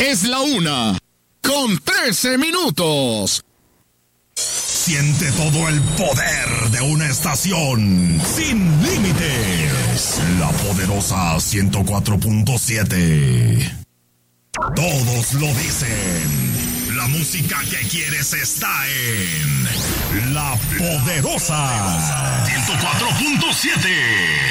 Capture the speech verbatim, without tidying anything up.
Es la una, con trece minutos. Siente todo el poder de una estación sin límites. La poderosa ciento cuatro punto siete. Todos lo dicen. La música que quieres está en La Poderosa ciento cuatro punto siete.